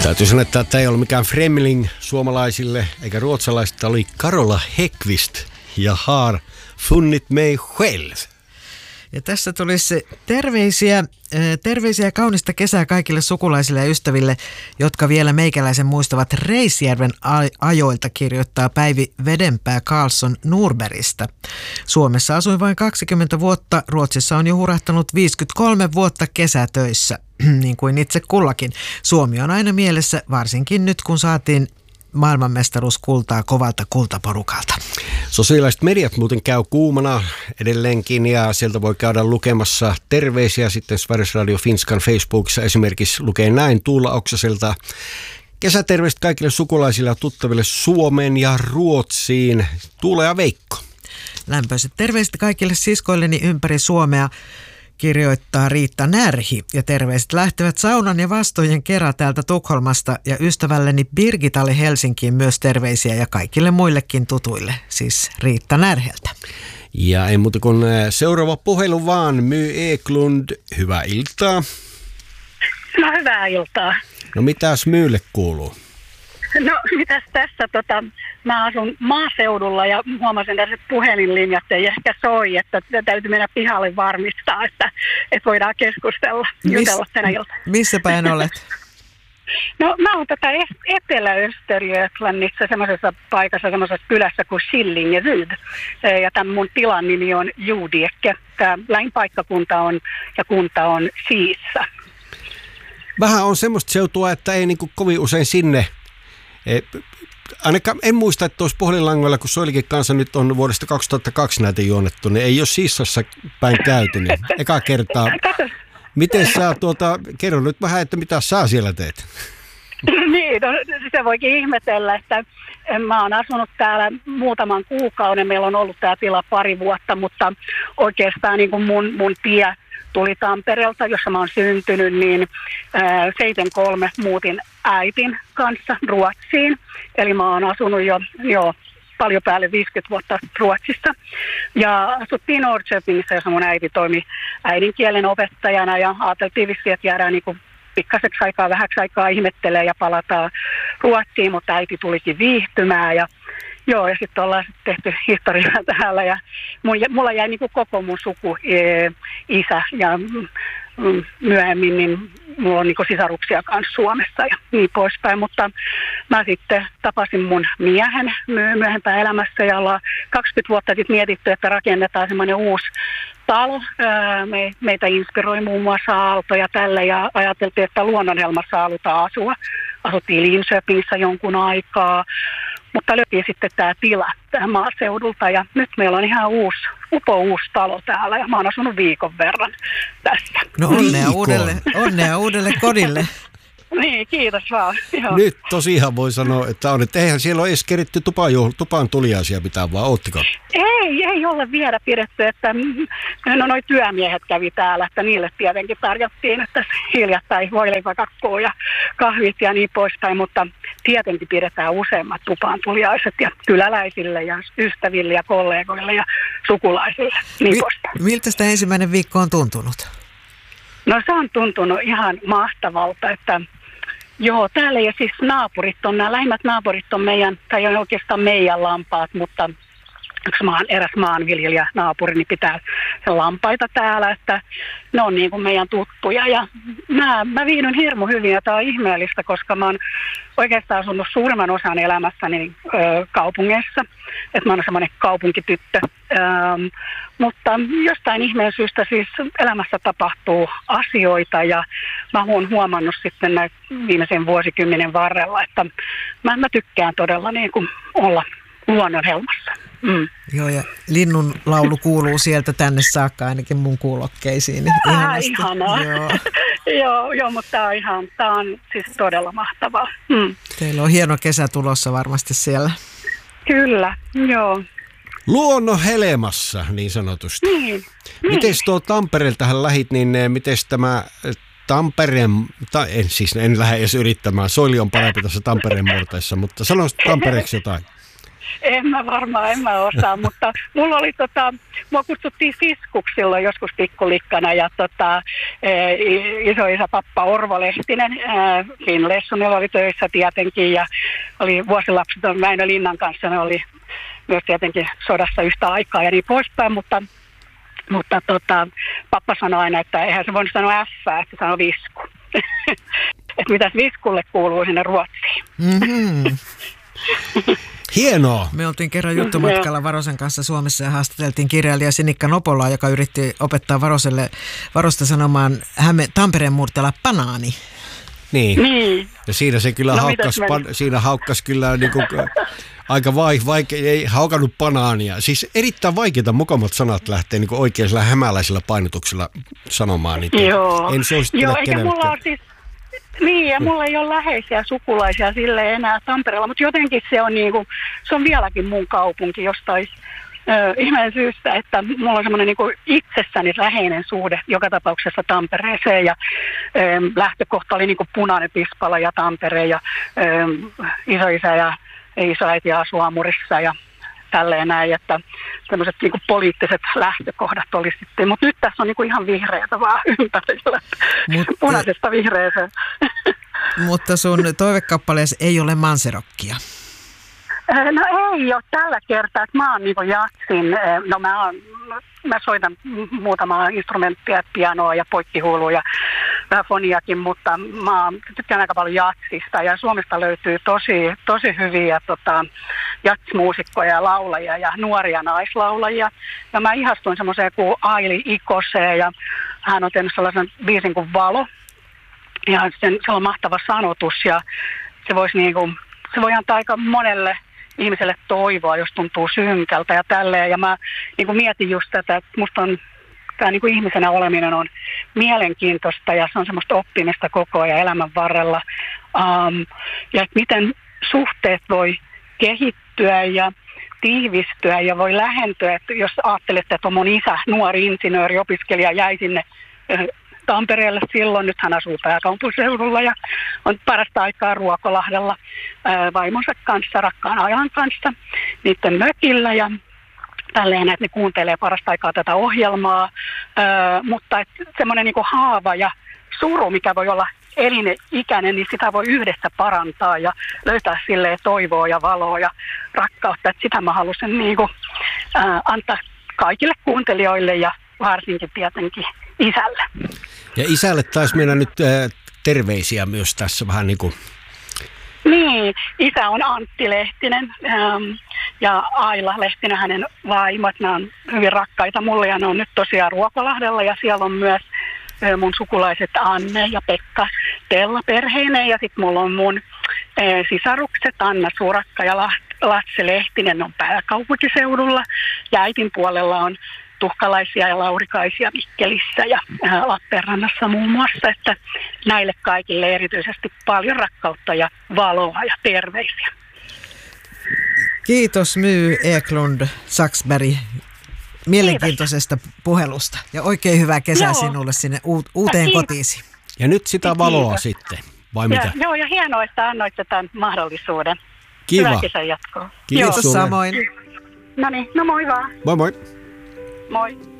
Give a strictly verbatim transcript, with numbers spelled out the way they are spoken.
Täytyy sanoa, että tämä ei ollut mikään Fremling suomalaisille eikä ruotsalaisille. Tämä oli Carola Häggkvist ja Har funnit mig själv. Ja tässä tulisi terveisiä, terveisiä kaunista kesää kaikille sukulaisille ja ystäville, jotka vielä meikäläisen muistavat Reisjärven ajoilta, kirjoittaa Päivi Vedenpää Karlsson Norbergistä. Suomessa asuin vain kaksikymmentä vuotta, Ruotsissa on jo hurahtanut viisikymmentäkolme vuotta kesätöissä, niin kuin itse kullakin. Suomi on aina mielessä, varsinkin nyt kun saatiin maailmanmestaruuskultaa kovalta kultaporukalta. Sosiaaliset mediat muuten käy kuumana edelleenkin ja sieltä voi käydä lukemassa terveisiä. Sitten Sveriges Radio Finskan Facebookissa esimerkiksi lukee näin Tuula Oksaselta. Kesäterveiset kaikille sukulaisille ja tuttaville Suomeen ja Ruotsiin. Tuula ja Veikko. Lämpöiset terveiset kaikille siskoilleni ympäri Suomea, kirjoittaa Riitta Närhi, ja terveiset lähtevät saunan ja vastojen kerran täältä Tukholmasta ja ystävälleni Birgitalle Helsinkiin myös terveisiä ja kaikille muillekin tutuille, siis Riitta Närheltä. Ja ei muuta kuin seuraava puhelu vaan, My Eklund, hyvää iltaa. No hyvää iltaa. No mitäs Myylle kuuluu? No mitäs tässä, tota, mä asun maaseudulla ja huomasin, että puhelinlinjat ei ehkä soi, että täytyy mennä pihalle varmistaa, että, että voidaan keskustella, jutella tänä iltana. Missä päin olet? No mä oon tätä Etelä-Östergötlandissa semmoisessa paikassa, semmoisessa kylässä kuin Skillingeryd. Ja tämän mun tilan nimi on Juudiekke. Tämä lähinpaikkakunta on ja kunta on Siissa. Vähän on semmoista seutua, että ei niin kuin kovin usein sinne. E, ainakaan en muista, että tuossa puhelinlangoilla, kun Soilikin kanssa nyt on vuodesta kaksituhattakaksi näitä juonnettu, niin ei ole Siissassa päin käyty, niin eka kertaa. Miten sä tuota, kerro nyt vähän, että mitä sä siellä teet? Niin, no, se voikin ihmetellä, että mä oon asunut täällä muutaman kuukauden, meillä on ollut tää tila pari vuotta, mutta oikeastaan niin kuin mun, mun tie tuli Tampereelta, jossa mä oon syntynyt, niin seitsemänkymmentäkolme muutin äitin kanssa Ruotsiin. Eli mä oon asunut jo, jo paljon päälle viisikymmentä vuotta Ruotsista. Ja asuttiin Norrköpingissa, jossa mun äiti toimi äidinkielen opettajana ja ajateltiin vissiin, että jäädään niin kuin pikkaseksi aikaa, vähäksi aikaa ihmettelee ja palataan Ruotsiin, mutta äiti tulikin viihtymään ja joo, ja sitten ollaan sit tehty historiaa täällä ja mulla jäi niin kuin koko mun suku, e, isä ja mm, myöhemmin niin mulla on niin kuin sisaruksia kanssa Suomessa ja niin poispäin, mutta mä sitten tapasin mun miehen myöhempään elämässä ja ollaan kaksikymmentä vuotta sitten mietitty, että rakennetaan semmoinen uusi talo. Me, meitä inspiroi muun muassa Aalto ja tälle ja ajateltiin, että Luonnonhelmassa halutaan asua. Asuttiin Linköpingissä jonkun aikaa. Mutta löytiin sitten tämä tila tähän maaseudulta ja nyt meillä on ihan uusi, upo uusi talo täällä ja mä oon asunut viikon verran tässä. No onnea uudelle, onnea uudelle kodille. Niin, kiitos vaan. Joo. Nyt tosiaan voi sanoa, että on, että eihän siellä ole edes keritty tupaan, tupaan tuliaisia pitää, vaan oottiko? Ei, ei ole vielä pidetty, että no noi työmiehet kävi täällä, että niille tietenkin tarjottiin, että hiljattain voileipäkakkua ja kahvit ja niin poispäin, mutta tietenkin pidetään useammat tupaan tuliaiset ja kyläläisille ja ystäville ja kollegoille ja sukulaisille, niin Mi- poispäin. Miltä sitä ensimmäinen viikko on tuntunut? No se on tuntunut ihan mahtavalta, että joo, täällä ja siis naapurit on, nämä lähimmät naapurit on meidän, tai on oikeastaan meidän lampaat, mutta yksi maan, eräs maanviljelijä naapuri, niin pitää lampaita täällä, että ne on niin kuin meidän tuttuja. Ja mä, mä viihdyn hirmu hyvin ja tämä on ihmeellistä, koska mä oon oikeastaan asunut suurimman osan elämässäni ö, kaupungeissa. Että mä oon semmoinen kaupunkityttö. Ö, mutta jostain ihmeen syystä siis elämässä tapahtuu asioita ja mä oon huomannut sitten näin viimeisen vuosikymmenen varrella, että mä, mä tykkään todella niin kuin olla Luonnonhelmassa. Mm. Joo, ja linnun laulu kuuluu sieltä tänne saakka ainakin mun kuulokkeisiin. Ah, ihanaa. Joo. joo, joo, mutta tämä on ihan, tämä on siis todella mahtavaa. Mm. Teillä on hieno kesä tulossa varmasti siellä. Kyllä, joo. Luonnonhelmassa niin sanotusti. Niin. Miten tuo Tampereeltähän lähit, niin miten tämä Tampereen, ta, en siis en lähde edes yrittämään, Soili on parempi tässä Tampereen morteissa, mutta sano Tampereeksi jotain. En mä varmaan, en mä osaa, mutta mulla oli tota, mua kutsuttiin Fiskuksi silloin joskus pikkulikkana ja tota, isoisä pappa Orvo Lehtinen, Finn Lessonilla oli töissä tietenkin ja oli vuosilapset Väinö Linnan kanssa, ne oli myös tietenkin sodassa yhtä aikaa ja niin poispäin, mutta Mutta tota, pappa sanoi aina, että eihän se voinut sanoa F, että sanoi visku. Että mitäs viskulle kuuluu sinne Ruotsiin. Mm-hmm. Hienoa. Me oltiin kerran juttumatkalla Varosen kanssa Suomessa ja haastateltiin kirjailija Sinikka Nopolaa, joka yritti opettaa Varoselle, Varosta sanomaan Häme, Tampereen murteella banaani. Niin. niin. Ja siinä se kyllä no, haukkas, pan, siinä haukkas kyllä niinku, aika vai, vaikea, ei haukannut banaania. Siis erittäin vaikeita mukamat sanat lähtee niinku oikein hämäläisillä painotuksilla sanomaan niitä. Joo. En suosittele Joo, eikä mulla ole siis, niin, ja mulla ei ole läheisiä sukulaisia sille enää Tampereella, mutta jotenkin se on niinku, se on vieläkin mun kaupunki jostain ihmeen syystä, että mulla on semmoinen niin itsessäni läheinen suhde joka tapauksessa Tampereeseen ja ö, lähtökohta oli niin kuin Punainen Pispala ja Tampere ja ö, isoisä ja isoäiti asuu Amurissa ja tälleen näin, että tämmöiset niin kuin poliittiset lähtökohdat oli sitten, mutta nyt tässä on niin kuin ihan vihreätä vaan ympärillä, mutta, punaisesta vihreäseen. Mutta sun toivekappaleesi ei ole manserokkia. No ei ole tällä kertaa, että mä oon niin kuin jatsin, no mä, oon, mä soitan muutamaa instrumenttia, pianoa ja poikkihuulua ja vähän foniakin, mutta mä tykkään aika paljon jatsista ja Suomesta löytyy tosi, tosi hyviä tota, jatsmuusikkoja ja laulajia ja nuoria naislaulajia. Ja mä ihastuin semmoiseen kuin Aili Ikoseen ja hän on tehnyt sellaisen biisin kuin Valo ja sen, se on mahtava sanotus ja se voisi niin kuin, se voi antaa aika monelle ihmiselle toivoa, jos tuntuu synkältä ja tälleen. Ja mä niin kuin mietin just tätä, että musta on, tämä niin kuin ihmisenä oleminen on mielenkiintoista ja se on semmoista oppimista koko ajan elämän varrella. Um, ja että miten suhteet voi kehittyä ja tiivistyä ja voi lähentyä. Että jos ajattelette, että on mun isä, nuori insinööri, opiskelija, jäi sinne Tampereelle silloin, nyt hän asuu pääkaupunkiseudulla ja on parasta aikaa Ruokolahdella ää, vaimonsa kanssa, rakkaan ajan kanssa, niiden mökillä ja tälleen, että ne kuuntelee parasta aikaa tätä ohjelmaa, ää, mutta semmoinen niinku haava ja suru, mikä voi olla elinikäinen, niin sitä voi yhdessä parantaa ja löytää silleen toivoa ja valoa ja rakkautta, että sitä mä halusin niinku, ää, antaa kaikille kuuntelijoille ja varsinkin tietenkin isälle. Ja isälle taisi mennä nyt äh, terveisiä myös tässä vähän niin kuin. Niin, isä on Antti Lehtinen ähm, ja Aila Lehtinen, hänen vaimot. Nämä on hyvin rakkaita mulle ja ne on nyt tosiaan Ruokolahdella ja siellä on myös äh, mun sukulaiset Anne ja Pekka Tella perheineen ja sitten mulla on mun äh, sisarukset Anna Surakka ja Lasse Lehtinen on pääkaupunkiseudulla ja äitin puolella on Tuhkalaisia ja Laurikaisia Mikkelissä ja Lappeenrannassa muun muassa, että näille kaikille erityisesti paljon rakkautta ja valoa ja terveisiä. Kiitos My Eklund Saxberg mielenkiintoisesta Kiitos. Puhelusta ja oikein hyvää kesää joo. sinulle sinne u- uuteen Kiitos. Kotiisi. Ja nyt sitä valoa Kiitos. Sitten, vai mitä? Ja, joo, ja hienoa, että annoitte tämän mahdollisuuden. Kiva. Hyvää kesän jatkoa. Kiitos joo. Samoin. No niin, no moi vaan. Moi moi. Moi.